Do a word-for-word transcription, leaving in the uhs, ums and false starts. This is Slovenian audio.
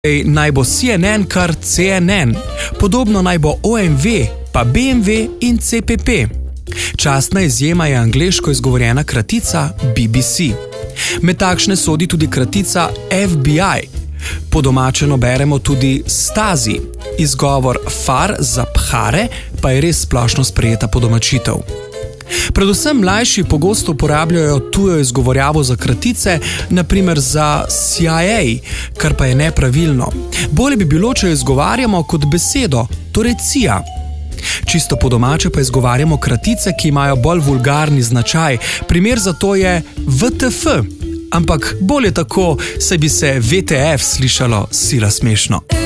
Naj bo C N N kar C N N, podobno naj bo O M V, pa B M W in C P P. Častna izjema je angleško izgovorjena kratica B B C. Med takšne sodi tudi kratica F B I. Podomačeno beremo tudi Stasi. Izgovor far za phare pa je res splošno sprejeta podomačitev. Predvsem mlajši pogosto uporabljajo tujo izgovorjavo za kratice, na primer za C I A, kar pa je nepravilno. Bolje bi bilo, če jo izgovarjamo kot besedo, torej C I A. Čisto po domače pa izgovarjamo kratice, ki imajo bolj vulgarni značaj. Primer za to je V T F, ampak bolje tako, saj bi se V T F slišalo sila smešno.